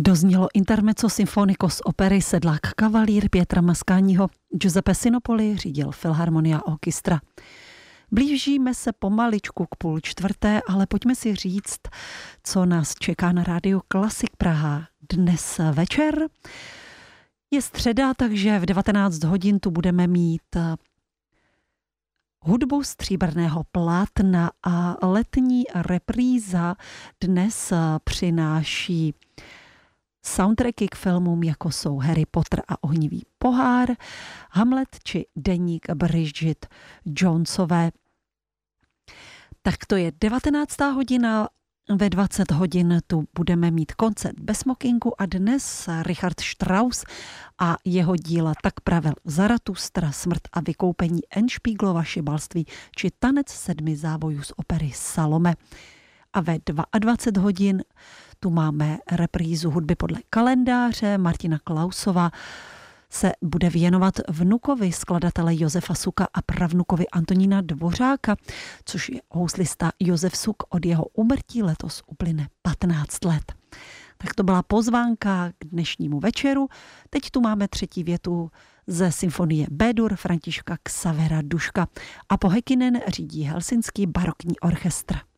Doznělo intermezzo symfonico z opery Sedlák kavalír Pietra Mascagniho. Giuseppe Sinopoli řídil Filharmonia Orchestra. Blížíme se pomaličku k 3:30, ale pojďme si říct, co nás čeká na rádiu Klasik Praha dnes večer. Je středa, takže v 19 hodin tu budeme mít hudbu stříbrného plátna a letní repríza dnes přináší soundtracky k filmům, jako jsou Harry Potter a Ohnivý pohár, Hamlet či Deník Bridget Jonesové. Tak to je 19. hodina, ve 20 hodin tu budeme mít koncert bez smokingu a dnes Richard Strauss a jeho díla Tak pravil Zaratustra, Smrt a vykoupení, Endspieglova šibalství či Tanec 7 závojů z opery Salome. A ve 22 hodin tu máme reprízu hudby podle kalendáře. Martina Klausová se bude věnovat vnukovi skladatele Josefa Suka a pravnukovi Antonína Dvořáka, což je houslista Josef Suk. Od jeho úmrtí letos uplyne 15 let. Tak to byla pozvánka k dnešnímu večeru. Teď tu máme třetí větu ze symfonie B-dur Františka Xavera Duška a po Häkkinen řídí Helsinský barokní orchestr.